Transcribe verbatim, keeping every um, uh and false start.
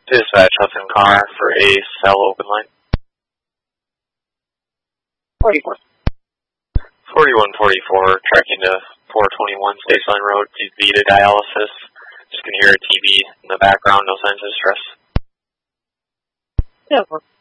Dispatch Hudson car for a cell open line. forty-one. forty-one forty-four, tracking to four twenty-one State Line Road, Vita dialysis. Just can hear a T V in the background, no signs of distress. Yeah,